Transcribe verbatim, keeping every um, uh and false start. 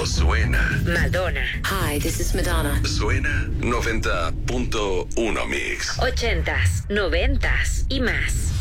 no suena. Madonna. Hi, this is Madonna. Suena noventa punto uno Mix. Ochentas, noventas y más.